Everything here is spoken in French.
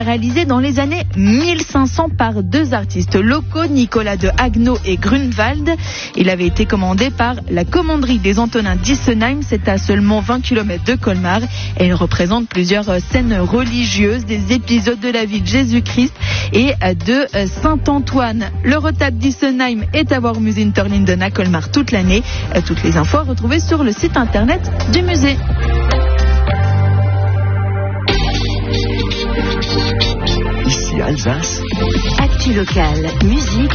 réalisé dans les années 1500 par deux artistes locaux, Nicolas de Haguenau et Grunewald. Il avait été commandé par la commanderie des Antonins d'Issenheim. C'est à seulement 20 km de Colmar et il représente plusieurs scènes religieuses, des épisodes de la vie de Jésus-Christ et de Saint-Antoine. Le retable d'Issenheim est à voir au musée Interlinden à Colmar toute l'année. Toutes les infos à retrouver sur le site internet du musée. Ici Alsace. Actu locale, musique.